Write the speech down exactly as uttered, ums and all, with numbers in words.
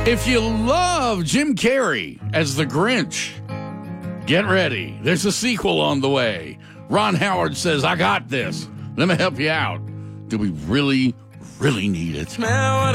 If you love Jim Carrey as the Grinch, get ready. There's a sequel on the way. Ron Howard says, I got this. Let me help you out. Do we really, really need it?